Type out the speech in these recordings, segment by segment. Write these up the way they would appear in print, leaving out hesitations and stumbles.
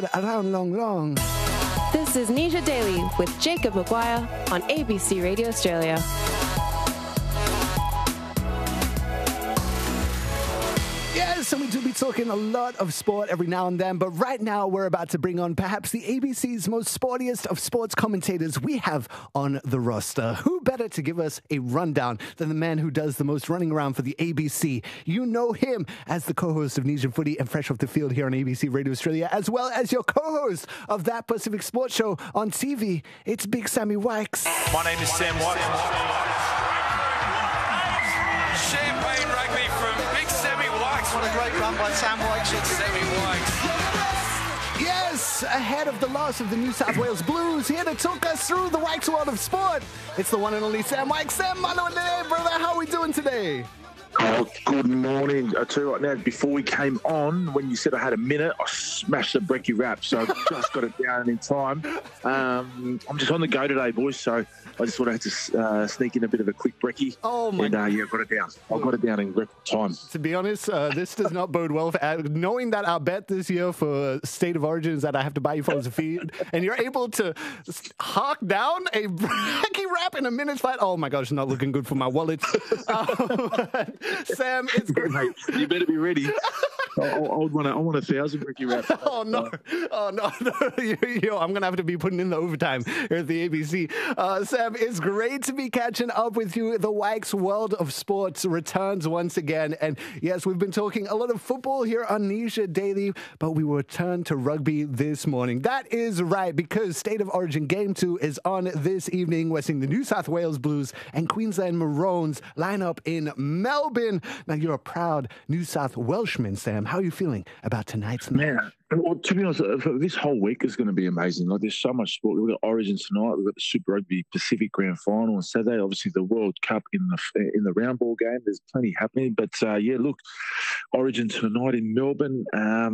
Around long. This is Nisha Daily with Jacob Maguire on ABC Radio Australia. Yes, and we do be talking a lot of sport every now and then, but right now we're about to bring on perhaps the ABC's most sportiest of sports commentators we have on the roster. Who better to give us a rundown than the man who does the most running around for the ABC? You know him as the co-host of Nisha Footy and Fresh Off the Field here on ABC Radio Australia, as well as your co-host of That Pacific Sports Show on TV. It's Big Sammy Wykes. My name is Sam Wykes. Champagne rugby from Big Sammy Wykes. What a great run by Sam Wykes. It's Sammy Wykes. Yes, ahead of the loss of the New South Wales Blues, here to talk us through the Wykes world of sport. It's the one and only Sam Wykes. Sam, mano today, brother. How are we doing today? Oh, good morning. I tell you right now, before we came on, when you said I had a minute, I smashed the brekkie wrap, so I just got it down in time. I'm just on the go today, boys, so I just thought I had to sneak in a bit of a quick brekkie. Oh, my God. Yeah, I got it down. I got it down in record time. To be honest, this does not bode well for knowing that our bet this year for State of Origin is that I have to buy you folks a feed, and you're able to hark down a brekkie wrap in a minute's flat. Oh, my gosh, not looking good for my wallet. Sam, it's great. Mate, you better be ready. I want 1,000 brekkie wraps. Oh, no. Yo, I'm going to have to be putting in the overtime here at the ABC. Sam, it's great to be catching up with you. The Wykes World of Sports returns once again. And yes, we've been talking a lot of football here on Nisha Daily, but we will return to rugby this morning. That is right, because State of Origin Game 2 is on this evening. We're seeing the New South Wales Blues and Queensland Maroons line up in Melbourne. Now, you're a proud New South Welshman, Sam. How are you feeling about tonight's match? Man, well, to be honest, this whole week is going to be amazing. Like, there's so much sport. We've got Origin tonight. We've got the Super Rugby Pacific Grand Final on Saturday. Obviously, the World Cup in the round ball game. There's plenty happening. But yeah, look, Origin tonight in Melbourne.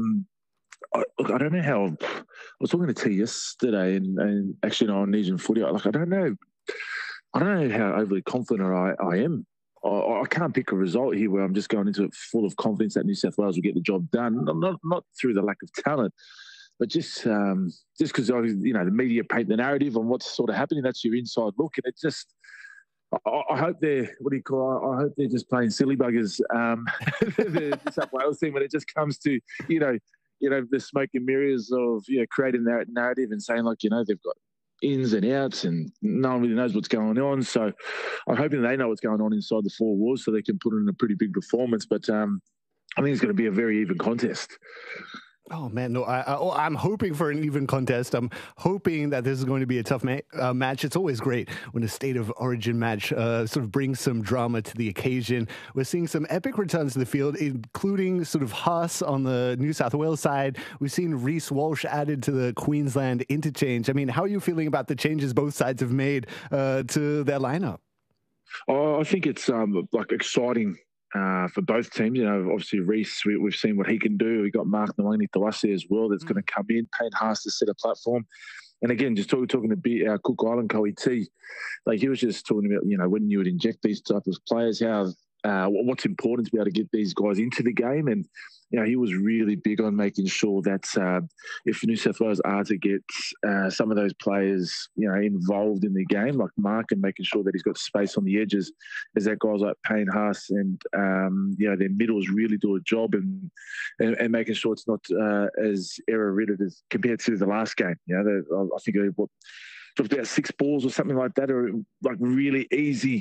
I don't know how. I was talking to T yesterday, and actually on Nesian Footy. I don't know how overly confident I am. I can't pick a result here where I'm just going into it full of confidence that New South Wales will get the job done. Not through the lack of talent, but just because the media paint the narrative on what's sort of happening. That's your inside look, and it just. I hope they're I hope they're just playing silly buggers. The New South Wales team when it just comes to the smoke and mirrors of creating that narrative and saying they've got ins and outs and no one really knows what's going on. So I'm hoping they know what's going on inside the four walls so they can put in a pretty big performance. But I think it's going to be a very even contest. Oh, man, no, I'm hoping for an even contest. I'm hoping that this is going to be a tough match. It's always great when a State of Origin match sort of brings some drama to the occasion. We're seeing some epic returns to the field, including sort of Haas on the New South Wales side. We've seen Reece Walsh added to the Queensland interchange. I mean, how are you feeling about the changes both sides have made to their lineup? Oh, I think it's exciting. For both teams, obviously Reece, we've seen what he can do. We got Mark Nawani Tawase as well that's going to come in, Payne Haas to set a platform. And again, just talking to Cook Island Coe T, he was just talking about, when you would inject these type of players, how what's important to be able to get these guys into the game. And, he was really big on making sure that if New South Wales are to get some of those players, involved in the game, like Mark, and making sure that he's got space on the edges, is that guys like Payne Haas and, their middles really do a job and making sure it's not as error-ridden as compared to the last game. I think about 6 balls or something like that, or really easy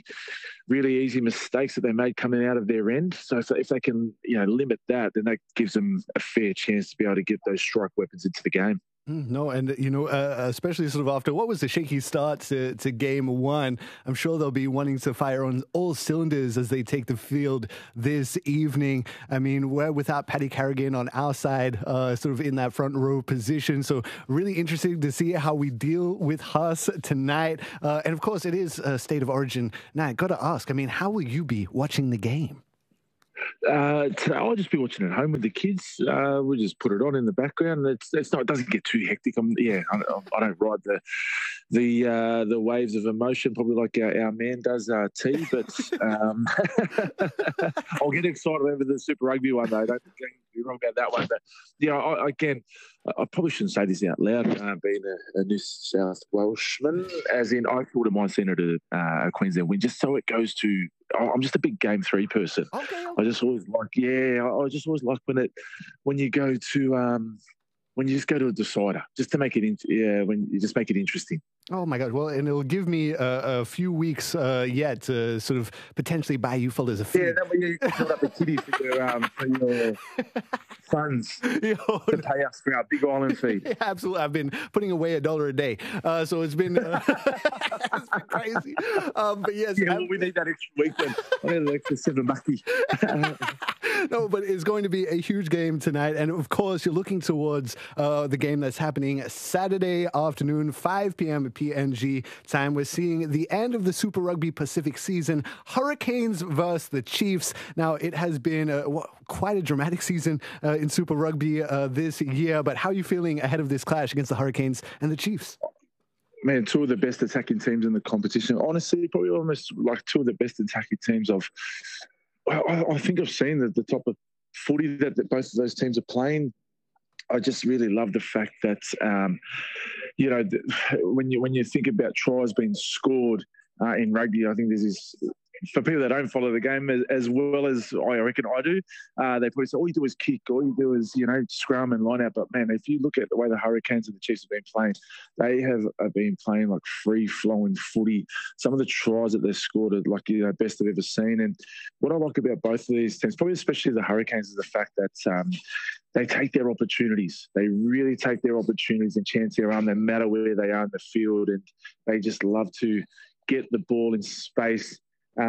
mistakes that they made coming out of their end. So if they can, limit that, then that gives them a fair chance to be able to get those strike weapons into the game. No, and, especially sort of after what was the shaky start to game 1, I'm sure they'll be wanting to fire on all cylinders as they take the field this evening. I mean, we're without Paddy Carrigan on our side, sort of in that front row position. So really interesting to see how we deal with Haas tonight. And of course, it is a State of Origin. Now, I got to ask, I mean, how will you be watching the game? Today I'll just be watching at home with the kids. We'll just put it on in the background. It's not. It doesn't get too hectic. I don't ride the waves of emotion probably like our man does T. But I'll get excited over the Super Rugby one though. Don't get me wrong about that one. But I probably shouldn't say this out loud. Being a New South Welshman, as in I wouldn't mind seeing it a Queensland win, just so it goes to. I'm just a big Game 3 person. Okay. I just always like, I just always like when you go to when you just go to a decider, just to make it when you just make it interesting. Oh my God! Well, and it'll give me a few weeks yet to sort of potentially buy you fellas a feed. Yeah, that way you can put up a kitty for your funds to pay us for our Big Island feed. Yeah, absolutely. I've been putting away $1 a day, so it's been, it's been crazy. But yes, we need that extra week then. I need an extra $7. No, but it's going to be a huge game tonight, and of course, you're looking towards the game that's happening Saturday afternoon, 5 p.m. PNG time. We're seeing the end of the Super Rugby Pacific season. Hurricanes versus the Chiefs. Now, it has been quite a dramatic season in Super Rugby this year, but how are you feeling ahead of this clash against the Hurricanes and the Chiefs? Man, two of the best attacking teams in the competition. Honestly, probably almost like two of the best attacking teams I think I've seen the top of footy that both of those teams are playing. I just really love the fact that, when you think about tries being scored in rugby, I think there's this, for people that don't follow the game as well as I reckon I do, they probably say, all you do is kick, all you do is, scrum and line out. But, man, if you look at the way the Hurricanes and the Chiefs have been playing, they have been playing like free-flowing footy. Some of the tries that they've scored are like, best I've ever seen. And what I like about both of these teams, probably especially the Hurricanes, is the fact that they take their opportunities. They really take their opportunities and chance their arm no matter where they are in the field. And they just love to get the ball in space.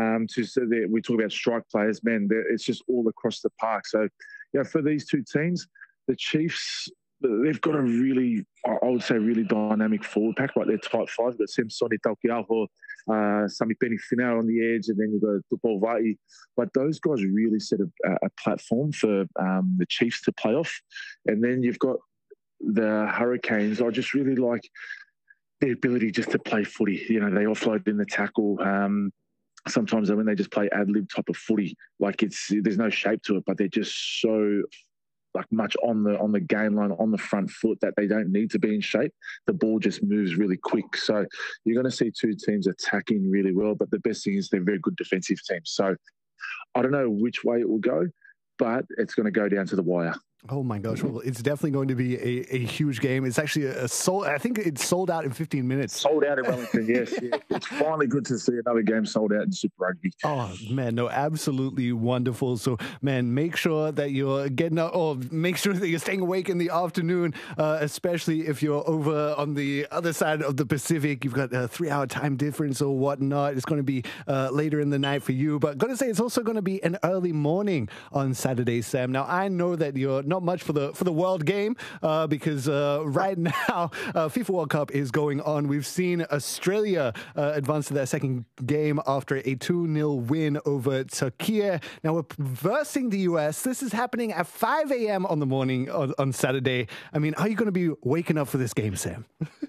We talk about strike players, man, it's just all across the park. So, for these two teams, the Chiefs, they've got a really, I would say, really dynamic forward pack, right? They're type 5. You've got Samsoni Taukiaho, Sami Penny-Finau on the edge, and then you've got Tupou Vaa'i. But those guys really set a platform for the Chiefs to play off. And then you've got the Hurricanes. I just really like their ability just to play footy. They offload in the tackle. Sometimes when they just play ad-lib type of footy, like there's no shape to it, but they're just so much on the game line, on the front foot, that they don't need to be in shape. The ball just moves really quick. So you're going to see two teams attacking really well, but the best thing is they're very good defensive teams. So I don't know which way it will go, but it's going to go down to the wire. Oh my gosh! Well, it's definitely going to be a huge game. It's actually I think it's sold out in 15 minutes. Sold out in Wellington, yes. Yeah. It's finally good to see another game sold out in Super Rugby. Oh man, no, absolutely wonderful. So man, make sure that you're getting up, or make sure that you're staying awake in the afternoon, especially if you're over on the other side of the Pacific. You've got a 3-hour time difference or whatnot. It's going to be later in the night for you, but got to say it's also going to be an early morning on Saturday, Sam. Now I know that you're not much for the world game because right now FIFA World Cup is going on. We've seen Australia advance to their second game after a 2-0 win over Turkey. Now we're versing the US. This is happening at 5 a.m. on the morning on Saturday. I mean, are you going to be waking up for this game, Sam?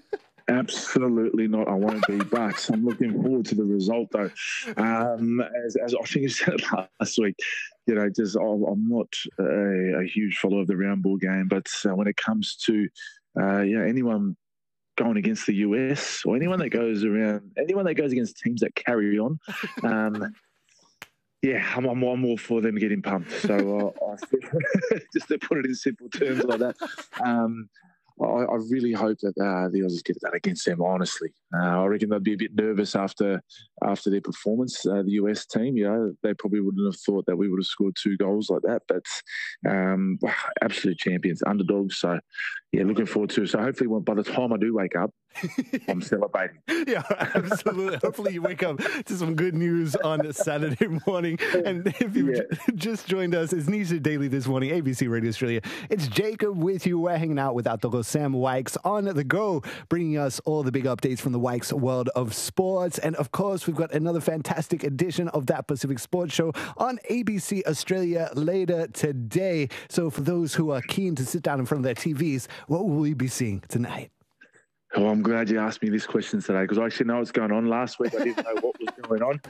Absolutely not. I won't be, but I'm looking forward to the result, though. As I think you said last week, I'm not a huge follower of the round ball game, but when it comes to anyone going against the US or anyone that goes against teams that carry on, I'm all for them getting pumped. So just to put it in simple terms like that. I really hope that the Aussies get that against them, honestly. I reckon they'd be a bit nervous after their performance. The US team, they probably wouldn't have thought that we would have scored 2 goals like that. But absolute champions, underdogs. So, yeah, looking forward to it. So hopefully by the time I do wake up, I'm celebrating. Yeah, absolutely. Hopefully you wake up to some good news on Saturday morning. And if you've just joined us, it's Nisha Daily this morning, ABC Radio Australia. It's Jacob with you. We're hanging out with our doggo Sam Wykes on the go, bringing us all the big updates from the Wykes world of sports. And of course, we've got another fantastic edition of That Pacific Sports Show on ABC Australia later today. So for those who are keen to sit down in front of their TVs, what will we be seeing tonight? Oh, I'm glad you asked me this question today because I actually know what's going on. Last week I didn't know what was going on.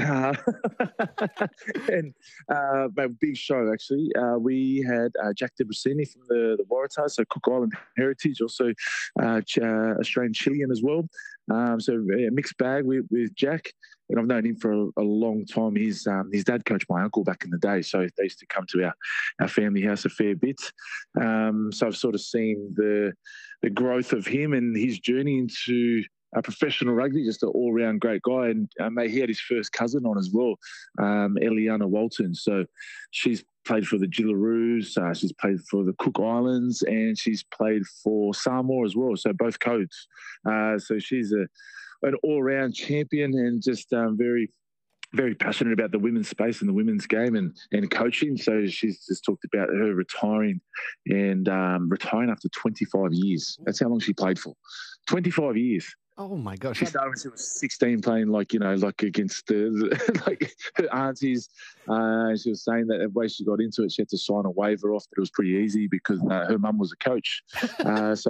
And a big show, actually. We had Jack DeBrasini from the Waratahs, so Cook Island heritage, also Australian Chilean as well. So a mixed bag with Jack. And I've known him for a long time. His dad coached my uncle back in the day, so they used to come to our family house a fair bit. So I've sort of seen the growth of him and his journey into professional rugby, just an all-round great guy. And he had his first cousin on as well, Eliana Walton. So she's played for the Jillaroos, she's played for the Cook Islands, and she's played for Samoa as well, so both codes. So she's an all-round champion and just very, very passionate about the women's space and the women's game and coaching. So she's just talked about her retiring and retiring after 25 years. That's how long she played for. 25 years. Oh my gosh! She started when she was 16, playing like against like her aunties. She was saying that the way she got into it, she had to sign a waiver off, but it was pretty easy because her mum was a coach. So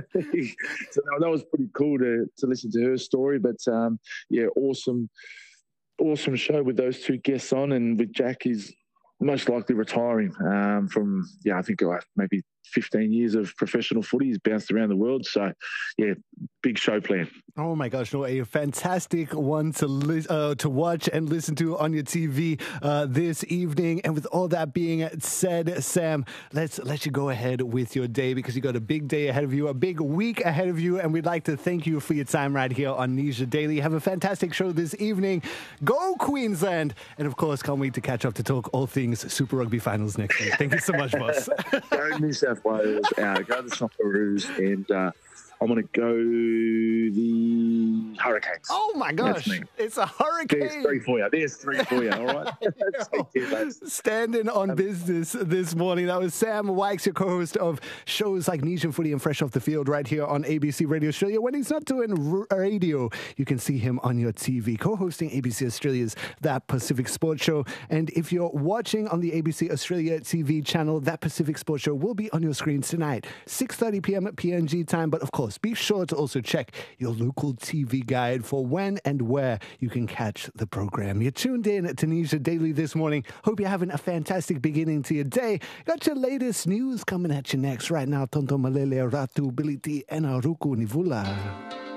that was pretty cool to listen to her story. But awesome show with those two guests on, and with Jack, he's most likely retiring from I think maybe 15 years of professional footy. He's bounced around the world. So, big show plan. Oh, my gosh. No, a fantastic one to watch and listen to on your TV this evening. And with all that being said, Sam, let's let you go ahead with your day because you got a big day ahead of you, a big week ahead of you. And we'd like to thank you for your time right here on Nisha Daily. Have a fantastic show this evening. Go Queensland. And, of course, can't wait to catch up to talk all things Super Rugby Finals next week. Thank you so much, boss. Go New South Wales, go the Socceroos, and I'm going to go the Hurricanes. Oh, my gosh. It's a hurricane. There's three for you. All right. Standing on business this morning. That was Sam Wykes, your co-host of shows like Nisha Footy and Fresh Off the Field right here on ABC Radio Australia. When he's not doing radio, you can see him on your TV, co-hosting ABC Australia's That Pacific Sports Show. And if you're watching on the ABC Australia TV channel, That Pacific Sports Show will be on your screen tonight, 6:30 p.m. at PNG time. But of course, be sure to also check your local TV guide for when and where you can catch the program. You're tuned in to Nisha Daily this morning. Hope you're having a fantastic beginning to your day. Got your latest news coming at you next right now. Tonto Malele Ratu Biliti Ena Ruku Nivula.